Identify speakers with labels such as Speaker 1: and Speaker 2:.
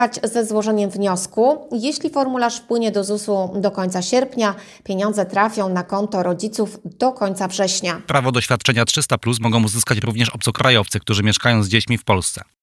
Speaker 1: ze złożeniem wniosku. Jeśli formularz wpłynie do ZUS-u do końca sierpnia, pieniądze trafią na konto rodziców do końca września.
Speaker 2: Prawo do świadczenia 300+ mogą uzyskać również obcokrajowcy, którzy mieszkają z dziećmi w Polsce.